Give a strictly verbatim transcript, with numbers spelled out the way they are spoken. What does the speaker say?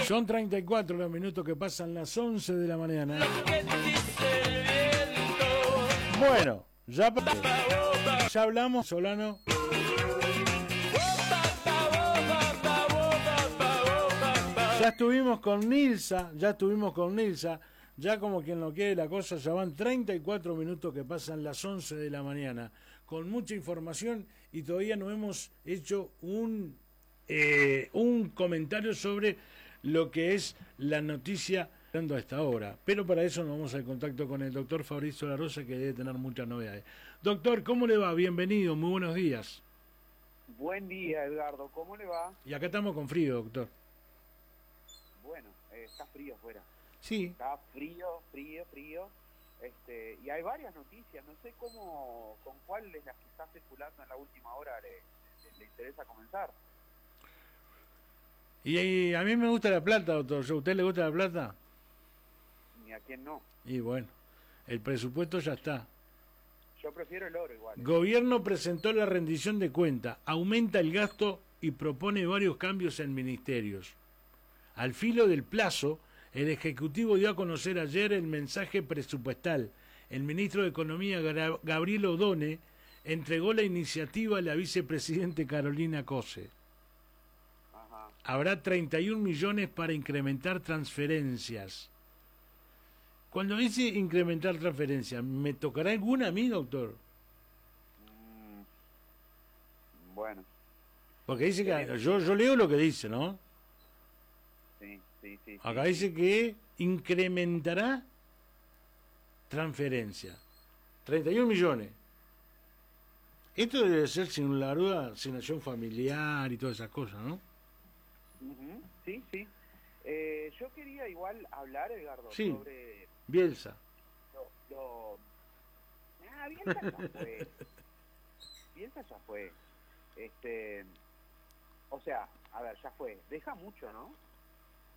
Son treinta y cuatro los minutos que pasan las once de la mañana. Bueno, ya, ya hablamos, Solano. Ya estuvimos con Nilsa, ya estuvimos con Nilsa, ya como quien lo quiere la cosa, ya van treinta y cuatro minutos que pasan las once de la mañana, con mucha información y todavía no hemos hecho un, eh, un comentario sobre lo que es la noticia dando a esta hora. Pero para eso nos vamos al contacto con el doctor Fabrizio La Rosa, que debe tener muchas novedades. Doctor, ¿cómo le va? Bienvenido, muy buenos días. Buen día, Edgardo, ¿cómo le va? Y acá estamos con frío, doctor. Bueno, eh, está frío afuera. Sí. Está frío, frío, frío. Este, y hay varias noticias, no sé cómo, con cuál de las que está circulando en la última hora le, le, le interesa comenzar. Y, y a mí me gusta la plata, doctor. ¿A usted le gusta la plata? Ni a quién no. Y bueno, el presupuesto ya está. Yo prefiero el oro igual. Gobierno presentó la rendición de cuenta, aumenta el gasto y propone varios cambios en ministerios. Al filo del plazo, el Ejecutivo dio a conocer ayer el mensaje presupuestal. El ministro de Economía, Gabriel Odone, entregó la iniciativa a la vicepresidente Carolina Cose. Ajá. Habrá treinta y un millones para incrementar transferencias. Cuando dice incrementar transferencias, ¿me tocará alguna a mí, doctor? Mm, bueno. Porque dice que... Yo, yo leo lo que dice, ¿no? Sí, sí, sí. Acá sí, dice sí. que incrementará transferencia. treinta y un millones. Esto debe ser, sin lugar a duda, asignación familiar y todas esas cosas, ¿no? Uh-huh. Sí, sí. Eh, yo quería igual hablar, Edgardo, Sí. sobre... Bielsa. Lo, lo... Ah, Bielsa ya fue. Bielsa ya fue. Este... O sea, a ver, ya fue. Deja mucho, ¿no?